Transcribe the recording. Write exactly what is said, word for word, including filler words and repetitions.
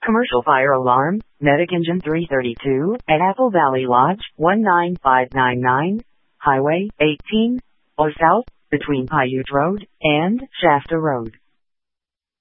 Commercial fire alarm, Medic Engine three thirty-two, at Apple Valley Lodge, one nine five nine nine, Highway eighteen, or south, between Paiute Road and Shasta Road.